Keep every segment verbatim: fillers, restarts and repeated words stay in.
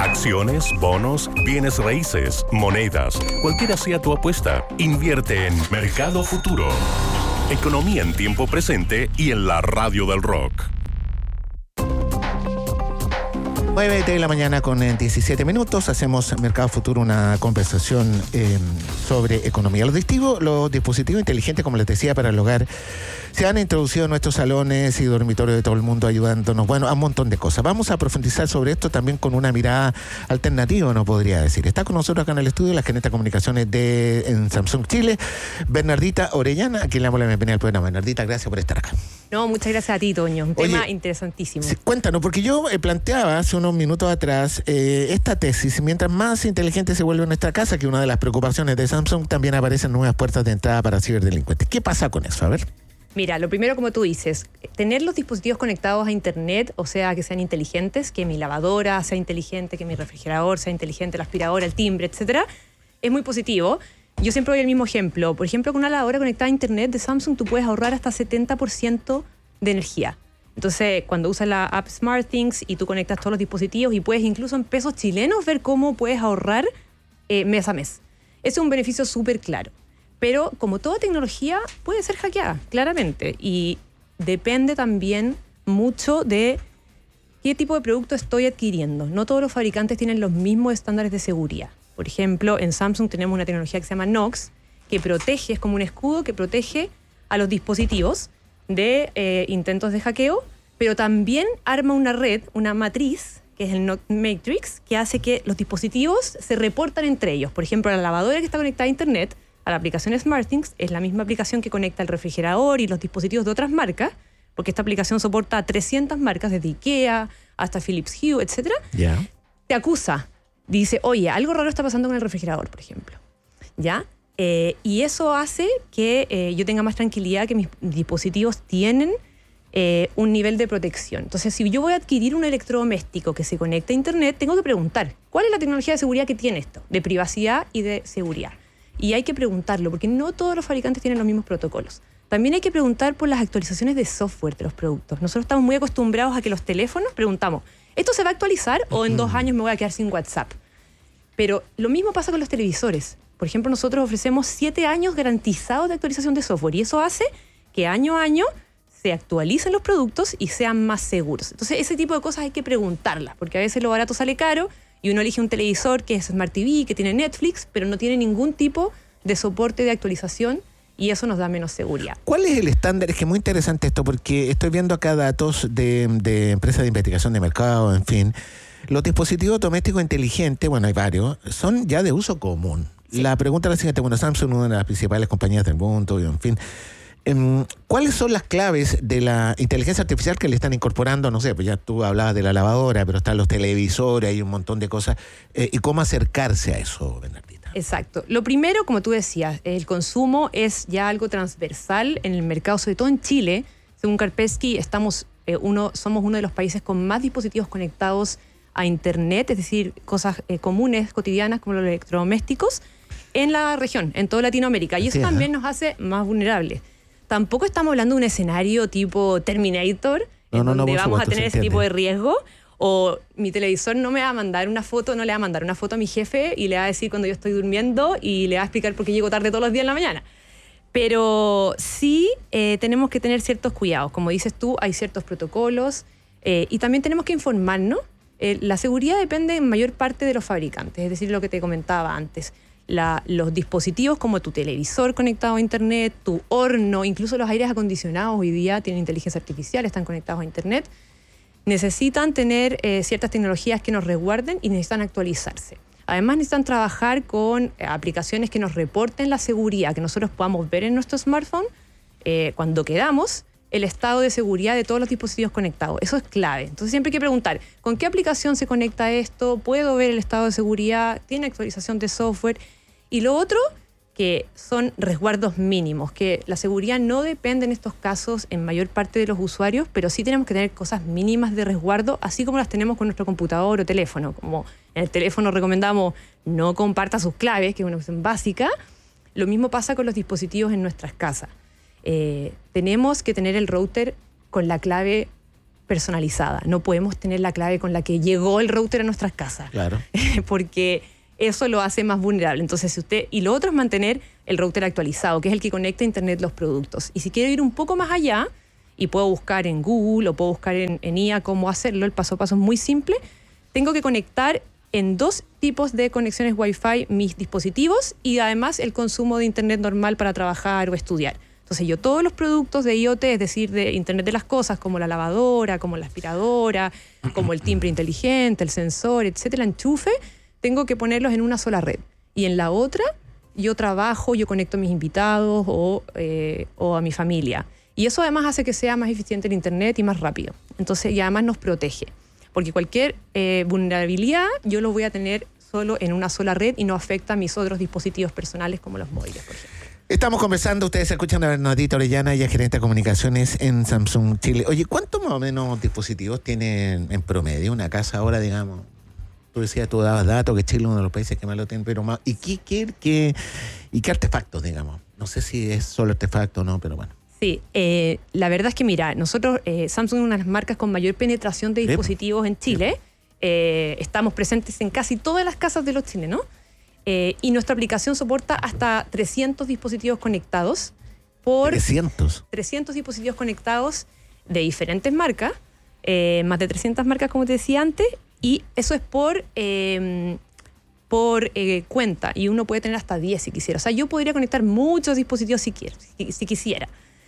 Acciones, bonos, bienes raíces, monedas. Cualquiera sea tu apuesta, invierte en Mercado Futuro. Economía en tiempo presente y en la radio del rock. nueve de la mañana con diecisiete minutos. Hacemos Mercado Futuro, una conversación eh, sobre economía. Los dispositivos, los dispositivos inteligentes, como les decía, para el hogar, se han introducido en nuestros salones y dormitorios de todo el mundo, ayudándonos, bueno, a un montón de cosas. Vamos a profundizar sobre esto también con una mirada alternativa, no podría decir. Está con nosotros acá en el estudio la gerente de comunicaciones de en Samsung Chile, Bernardita Orellana, a quien le damos la bienvenida al programa. Bernardita, gracias por estar acá. No, muchas gracias a ti, Toño. Un Oye, tema interesantísimo. Sí, cuéntanos, porque yo eh, planteaba hace unos minutos atrás eh, esta tesis: mientras más inteligente se vuelve nuestra casa, que una de las preocupaciones de Samsung, también aparecen nuevas puertas de entrada para ciberdelincuentes. ¿Qué pasa con eso? A ver. Mira, lo primero, como tú dices, tener los dispositivos conectados a internet, o sea, que sean inteligentes, que mi lavadora sea inteligente, que mi refrigerador sea inteligente, la aspiradora, el timbre, etcétera, es muy positivo. Yo siempre doy el mismo ejemplo. Por ejemplo, con una lavadora conectada a internet de Samsung, tú puedes ahorrar hasta setenta por ciento de energía. Entonces, cuando usas la app SmartThings y tú conectas todos los dispositivos y puedes incluso en pesos chilenos ver cómo puedes ahorrar eh, mes a mes. Ese es un beneficio súper claro. Pero como toda tecnología puede ser hackeada, claramente. Y depende también mucho de qué tipo de producto estoy adquiriendo. No todos los fabricantes tienen los mismos estándares de seguridad. Por ejemplo, en Samsung tenemos una tecnología que se llama Knox, que protege, es como un escudo que protege a los dispositivos de eh, intentos de hackeo, pero también arma una red, una matriz, que es el Knox Matrix, que hace que los dispositivos se reportan entre ellos. Por ejemplo, la lavadora que está conectada a internet, a la aplicación SmartThings, es la misma aplicación que conecta el refrigerador y los dispositivos de otras marcas, porque esta aplicación soporta a trescientas marcas, desde IKEA hasta Philips Hue, etcétera. Yeah. Te acusa, dice, oye, algo raro está pasando con el refrigerador, por ejemplo. ¿Ya? Eh, y eso hace que eh, yo tenga más tranquilidad, que mis dispositivos tienen eh, un nivel de protección. Entonces, si yo voy a adquirir un electrodoméstico que se conecta a internet, tengo que preguntar, ¿cuál es la tecnología de seguridad que tiene esto? De privacidad y de seguridad. Y hay que preguntarlo, porque no todos los fabricantes tienen los mismos protocolos. También hay que preguntar por las actualizaciones de software de los productos. Nosotros estamos muy acostumbrados a que los teléfonos preguntamos, ¿esto se va a actualizar o en dos años me voy a quedar sin WhatsApp? Pero lo mismo pasa con los televisores. Por ejemplo, nosotros ofrecemos siete años garantizados de actualización de software y eso hace que año a año se actualicen los productos y sean más seguros. Entonces, ese tipo de cosas hay que preguntarlas, porque a veces lo barato sale caro y uno elige un televisor que es Smart T V, que tiene Netflix, pero no tiene ningún tipo de soporte de actualización y eso nos da menos seguridad. ¿Cuál es el estándar? Es que es muy interesante esto, porque estoy viendo acá datos de, de empresas de investigación de mercado, en fin. Los dispositivos domésticos inteligentes, bueno, hay varios, son ya de uso común. Sí. La pregunta es la siguiente: bueno, Samsung, una de las principales compañías del mundo, y en fin, ¿cuáles son las claves de la inteligencia artificial que le están incorporando? No sé, pues ya tú hablabas de la lavadora, pero están los televisores, hay un montón de cosas. Eh, ¿Y cómo acercarse a eso, Bernardita? Exacto. Lo primero, como tú decías, el consumo es ya algo transversal en el mercado, sobre todo en Chile. Según Kaspersky, estamos, eh, uno, somos uno de los países con más dispositivos conectados a internet, es decir, cosas eh, comunes, cotidianas, como los electrodomésticos, en la región, en toda Latinoamérica. Y eso sí, también nos hace más vulnerables. Tampoco estamos hablando de un escenario tipo Terminator, no, en no, donde no, vamos supuesto, a tener ese tipo de riesgo. O mi televisor no me va a mandar una foto, no le va a mandar una foto a mi jefe y le va a decir cuando yo estoy durmiendo y le va a explicar por qué llego tarde todos los días en la mañana. Pero sí eh, tenemos que tener ciertos cuidados. Como dices tú, hay ciertos protocolos eh, y también tenemos que informarnos. Eh, la seguridad depende en mayor parte de los fabricantes, es decir, lo que te comentaba antes. La, los dispositivos como tu televisor conectado a internet, tu horno, incluso los aires acondicionados hoy día tienen inteligencia artificial, están conectados a internet, necesitan tener eh, ciertas tecnologías que nos resguarden y necesitan actualizarse. Además necesitan trabajar con eh, aplicaciones que nos reporten la seguridad, que nosotros podamos ver en nuestro smartphone eh, cuando queramos el estado de seguridad de todos los dispositivos conectados. Eso es clave. Entonces siempre hay que preguntar, ¿con qué aplicación se conecta esto? ¿Puedo ver el estado de seguridad? ¿Tiene actualización de software? Y lo otro, que son resguardos mínimos, que la seguridad no depende en estos casos en mayor parte de los usuarios, pero sí tenemos que tener cosas mínimas de resguardo, así como las tenemos con nuestro computador o teléfono. Como en el teléfono recomendamos no comparta sus claves, que es una opción básica, lo mismo pasa con los dispositivos en nuestras casas. Eh, tenemos que tener el router con la clave personalizada. No podemos tener la clave con la que llegó el router a nuestras casas. Claro. Porque eso lo hace más vulnerable. Entonces, si usted... Y lo otro es mantener el router actualizado, que es el que conecta a Internet los productos. Y si quiero ir un poco más allá, y puedo buscar en Google o puedo buscar en, en I A cómo hacerlo, el paso a paso es muy simple, tengo que conectar en dos tipos de conexiones Wi-Fi mis dispositivos y además el consumo de Internet normal para trabajar o estudiar. Entonces yo todos los productos de IoT, es decir, de Internet de las cosas, como la lavadora, como la aspiradora, como el timbre inteligente, el sensor, etcétera, el enchufe, tengo que ponerlos en una sola red. Y en la otra yo trabajo, yo conecto a mis invitados o, eh, o a mi familia. Y eso además hace que sea más eficiente el Internet y más rápido. Entonces, y además nos protege. Porque cualquier eh, vulnerabilidad yo lo voy a tener solo en una sola red y no afecta a mis otros dispositivos personales como los móviles, por ejemplo. Estamos conversando, ustedes escuchan a Bernardita Orellana, ella es gerente de comunicaciones en Samsung Chile. Oye, ¿cuántos más o menos dispositivos tienen en promedio una casa ahora, digamos? Tú decías, tú dabas datos que Chile es uno de los países que más lo tiene, pero más... ¿Y qué, qué, qué, y qué artefactos, digamos? No sé si es solo artefacto o no, pero bueno. Sí, eh, la verdad es que mira, nosotros, eh, Samsung es una de las marcas con mayor penetración de dispositivos en Chile. Eh, estamos presentes en casi todas las casas de los chilenos. Eh, y nuestra aplicación soporta hasta trescientos dispositivos conectados. Por ¿trescientos? trescientos dispositivos conectados de diferentes marcas, eh, más de trescientas marcas, como te decía antes, y eso es por, eh, por eh, cuenta, y uno puede tener hasta diez si quisiera. O sea, yo podría conectar muchos dispositivos si, quiero, si, si quisiera.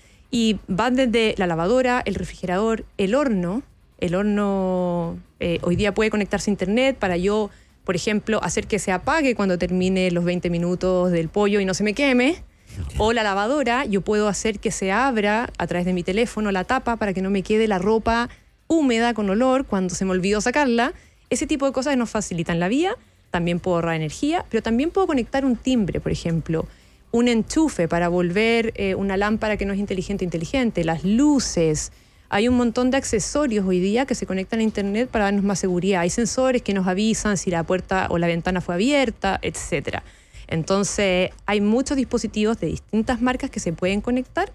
Y van desde la lavadora, el refrigerador, el horno. El horno eh, hoy día puede conectarse a Internet para yo, por ejemplo, hacer que se apague cuando termine los veinte minutos del pollo y no se me queme. O la lavadora, yo puedo hacer que se abra a través de mi teléfono la tapa para que no me quede la ropa húmeda con olor cuando se me olvidó sacarla. Ese tipo de cosas que nos facilitan la vida. También puedo ahorrar energía, pero también puedo conectar un timbre, por ejemplo, un enchufe para volver eh, una lámpara que no es inteligente inteligente, las luces. Hay un montón de accesorios hoy día que se conectan a Internet para darnos más seguridad. Hay sensores que nos avisan si la puerta o la ventana fue abierta, etcétera. Entonces, hay muchos dispositivos de distintas marcas que se pueden conectar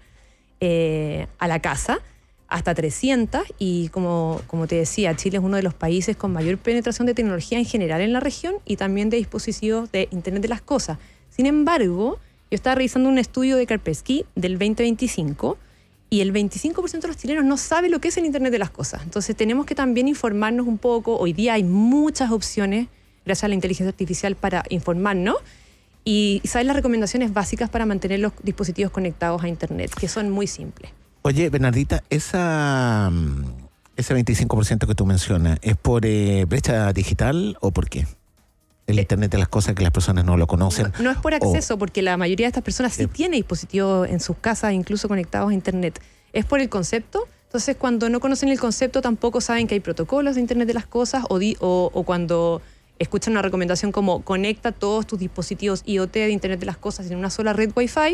eh, a la casa, hasta trescientos, y como, como te decía, Chile es uno de los países con mayor penetración de tecnología en general en la región y también de dispositivos de Internet de las cosas. Sin embargo, yo estaba revisando un estudio de Kaspersky del veinte veinticinco y el veinticinco por ciento de los chilenos no sabe lo que es el Internet de las cosas. Entonces tenemos que también informarnos un poco. Hoy día hay muchas opciones, gracias a la inteligencia artificial, para informarnos y saber las recomendaciones básicas para mantener los dispositivos conectados a Internet, que son muy simples. Oye, Bernardita, esa, ese veinticinco por ciento que tú mencionas, ¿es por eh, brecha digital o por qué? El eh, Internet de las cosas que las personas no lo conocen. No, no es por acceso, o, porque la mayoría de estas personas sí eh, tiene dispositivos en sus casas, incluso conectados a Internet. Es por el concepto. Entonces, cuando no conocen el concepto, tampoco saben que hay protocolos de Internet de las cosas, o, di, o, o cuando escuchan una recomendación como conecta todos tus dispositivos IoT de Internet de las cosas en una sola red Wi-Fi,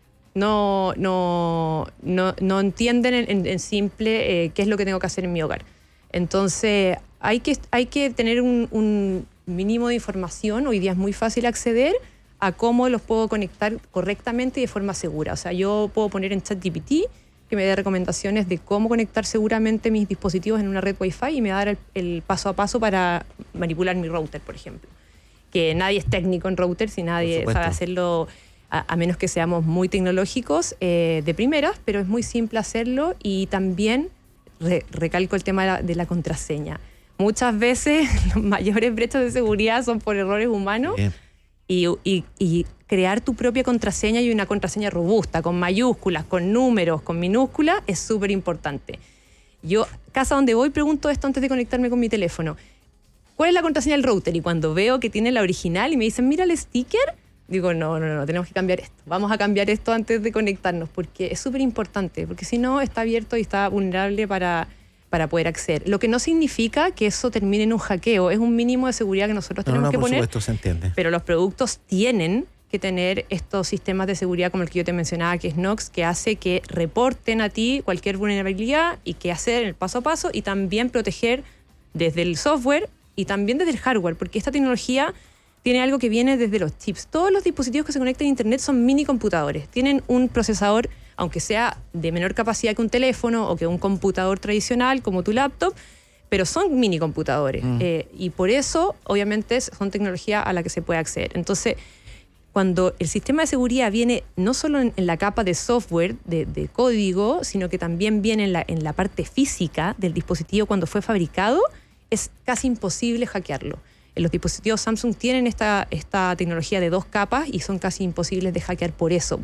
no, no, no, no entienden en, en, en simple eh, qué es lo que tengo que hacer en mi hogar. Entonces, hay que, hay que tener un, un mínimo de información. Hoy día es muy fácil acceder a cómo los puedo conectar correctamente y de forma segura. O sea, yo puedo poner en ChatGPT que me dé recomendaciones de cómo conectar seguramente mis dispositivos en una red Wi-Fi y me va a dar el, el paso a paso para manipular mi router, por ejemplo. Que nadie es técnico en routers y nadie sabe hacerlo, a, a menos que seamos muy tecnológicos eh, de primeras, pero es muy simple hacerlo. Y también re, recalco el tema de la, de la contraseña. Muchas veces las mayores brechas de seguridad son por errores humanos. Bien. Y, y, y crear tu propia contraseña y una contraseña robusta, con mayúsculas, con números, con minúsculas, es súper importante. Yo, casa donde voy, pregunto esto antes de conectarme con mi teléfono. ¿Cuál es la contraseña del router? Y cuando veo que tiene la original y me dicen, mira el sticker, digo, no, no, no, tenemos que cambiar esto. Vamos a cambiar esto antes de conectarnos, porque es súper importante, porque si no, está abierto y está vulnerable para... para poder acceder. Lo que no significa que eso termine en un hackeo. Es un mínimo de seguridad que nosotros tenemos no, no, que por poner. Supuesto, se entiende. Pero los productos tienen que tener estos sistemas de seguridad como el que yo te mencionaba, que es Knox, que hace que reporten a ti cualquier vulnerabilidad y que hacer el paso a paso y también proteger desde el software y también desde el hardware, porque esta tecnología tiene algo que viene desde los chips. Todos los dispositivos que se conectan a Internet son mini computadores. Tienen un procesador aunque sea de menor capacidad que un teléfono o que un computador tradicional como tu laptop, pero son mini computadores. Mm. Eh, y por eso, obviamente, son tecnología a la que se puede acceder. Entonces, cuando el sistema de seguridad viene no solo en, en la capa de software, de, de código, sino que también viene en la, en la parte física del dispositivo cuando fue fabricado, es casi imposible hackearlo. Los dispositivos Samsung tienen esta, esta tecnología de dos capas y son casi imposibles de hackear por eso.